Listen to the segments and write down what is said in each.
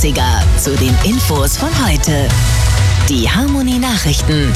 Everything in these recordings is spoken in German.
80er zu den Infos von heute. Die Harmony Nachrichten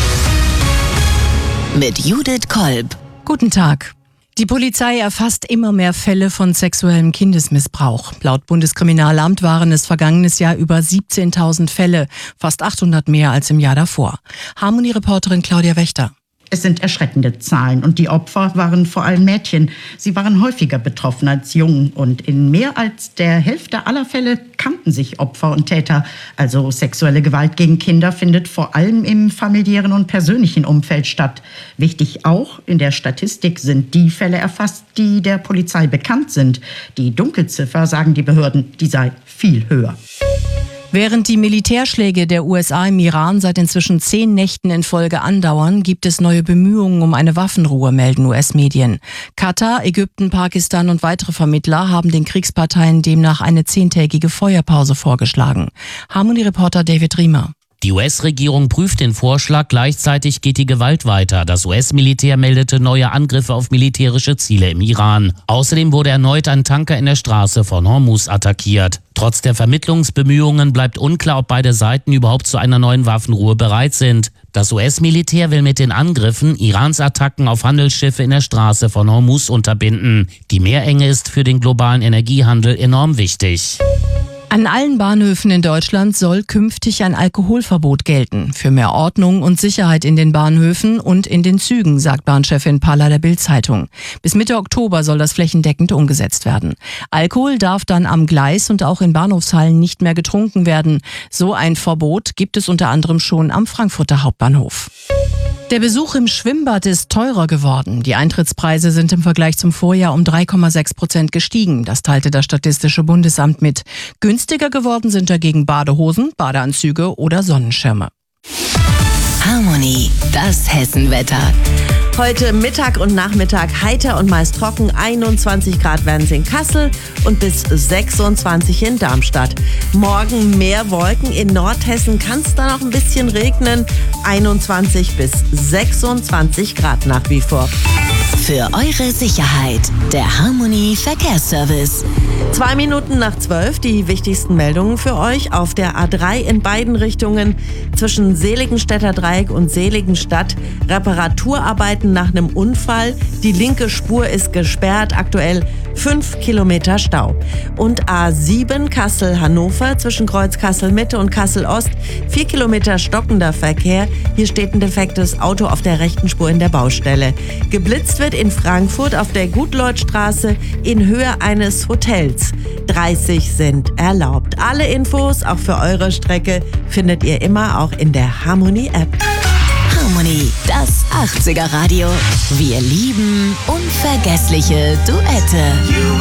mit Judith Kolb. Guten Tag. Die Polizei erfasst immer mehr Fälle von sexuellem Kindesmissbrauch. Laut Bundeskriminalamt waren es vergangenes Jahr über 17.000 Fälle, fast 800 mehr als im Jahr davor. Harmony-Reporterin Claudia Wächter. Es sind erschreckende Zahlen und die Opfer waren vor allem Mädchen. Sie waren häufiger betroffen als Jungen und in mehr als der Hälfte aller Fälle kannten sich Opfer und Täter. Also sexuelle Gewalt gegen Kinder findet vor allem im familiären und persönlichen Umfeld statt. Wichtig auch, in der Statistik sind die Fälle erfasst, die der Polizei bekannt sind. Die Dunkelziffer, sagen die Behörden, die sei viel höher. Während die Militärschläge der USA im Iran seit inzwischen 10 Nächten in Folge andauern, gibt es neue Bemühungen um eine Waffenruhe, melden US-Medien. Katar, Ägypten, Pakistan und weitere Vermittler haben den Kriegsparteien demnach eine 10-tägige Feuerpause vorgeschlagen. Harmony-Reporter David Riemer. Die US-Regierung prüft den Vorschlag, gleichzeitig geht die Gewalt weiter. Das US-Militär meldete neue Angriffe auf militärische Ziele im Iran. Außerdem wurde erneut ein Tanker in der Straße von Hormuz attackiert. Trotz der Vermittlungsbemühungen bleibt unklar, ob beide Seiten überhaupt zu einer neuen Waffenruhe bereit sind. Das US-Militär will mit den Angriffen Irans Attacken auf Handelsschiffe in der Straße von Hormuz unterbinden. Die Meerenge ist für den globalen Energiehandel enorm wichtig. An allen Bahnhöfen in Deutschland soll künftig ein Alkoholverbot gelten. Für mehr Ordnung und Sicherheit in den Bahnhöfen und in den Zügen, sagt Bahnchefin Palla der Bild-Zeitung. Bis Mitte Oktober soll das flächendeckend umgesetzt werden. Alkohol darf dann am Gleis und auch in Bahnhofshallen nicht mehr getrunken werden. So ein Verbot gibt es unter anderem schon am Frankfurter Hauptbahnhof. Der Besuch im Schwimmbad ist teurer geworden. Die Eintrittspreise sind im Vergleich zum Vorjahr um 3,6% gestiegen. Das teilte das Statistische Bundesamt mit. Günstiger geworden sind dagegen Badehosen, Badeanzüge oder Sonnenschirme. Harmony, das Hessenwetter. Heute Mittag und Nachmittag heiter und meist trocken. 21 Grad werden es in Kassel und bis 26 in Darmstadt. Morgen mehr Wolken. In Nordhessen kann es dann auch ein bisschen regnen. 21 bis 26 Grad nach wie vor. Für eure Sicherheit, der Harmony Verkehrsservice. 2 Minuten nach 12, die wichtigsten Meldungen für euch. Auf der A3 in beiden Richtungen zwischen Seligenstädter Dreieck und Seligenstadt. Reparaturarbeiten nach einem Unfall. Die linke Spur ist gesperrt. Aktuell 5 Kilometer Stau. Und A7 Kassel-Hannover zwischen Kreuz Kassel-Mitte und Kassel-Ost. 4 Kilometer stockender Verkehr. Hier steht ein defektes Auto auf der rechten Spur in der Baustelle. Geblitzt wird in Frankfurt auf der Gutleutstraße in Höhe eines Hotels. 30 sind erlaubt. Alle Infos, auch für eure Strecke, findet ihr immer auch in der Harmony-App. Harmony, das 80er Radio. Wir lieben unvergessliche Duette.